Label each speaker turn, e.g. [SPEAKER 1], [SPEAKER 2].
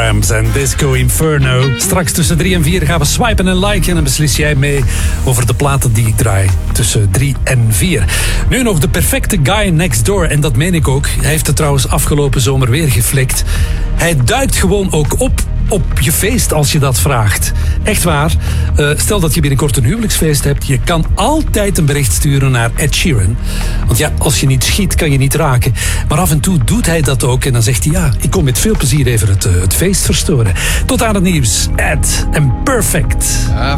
[SPEAKER 1] Clamps en Disco Inferno. Straks tussen 3 en 4 gaan we swipen en liken en beslis jij mee over de platen die ik draai tussen 3 en 4. Nu nog de perfecte guy next door en dat meen ik ook. Hij heeft het trouwens afgelopen zomer weer geflikt. Hij duikt gewoon ook op je feest als je dat vraagt. Echt waar. Stel dat je binnenkort een huwelijksfeest hebt. Je kan altijd een bericht sturen naar Ed Sheeran. Want ja, als je niet schiet, kan je niet raken. Maar af en toe doet hij dat ook. En dan zegt hij, ja, ik kom met veel plezier even het feest verstoren. Tot aan het nieuws. Ed en Perfect.